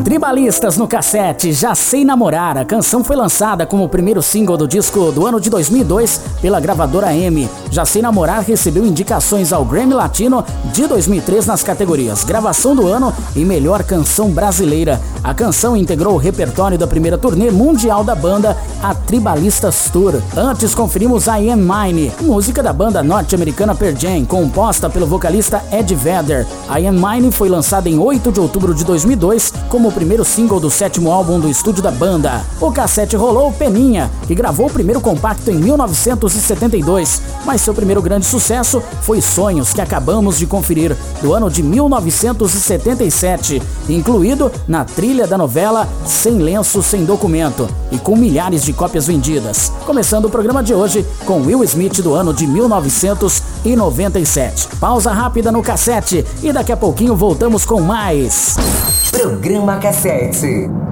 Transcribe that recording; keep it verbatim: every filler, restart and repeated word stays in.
Tribalistas no cassete, Já Sei Namorar. A canção foi lançada como o primeiro single do disco do ano de dois mil e dois pela gravadora M. Já Sei Namorar recebeu indicações ao Grammy Latino de dois mil e três nas categorias Gravação do Ano e Melhor Canção Brasileira. A canção integrou o repertório da primeira turnê mundial da banda, a Tribalistas Tour. Antes conferimos I Am Mine, música da banda norte-americana Pearl Jam, composta pelo vocalista Ed Vedder. I Am Mine foi lançada em oito de outubro de dois mil e dois como o primeiro single do sétimo álbum do estúdio da banda. O cassete rolou Peninha, que gravou o primeiro compacto em mil novecentos e setenta e dois, mas seu primeiro grande sucesso foi Sonhos, que acabamos de conferir, do ano de mil novecentos e setenta e sete, incluído na trilha da novela Sem Lenço, Sem Documento, e com milhares de cópias vendidas. Começando o programa de hoje com Will Smith, do ano de mil novecentos e noventa e sete. Pausa rápida no cassete e daqui a pouquinho voltamos com mais Programa Cassete.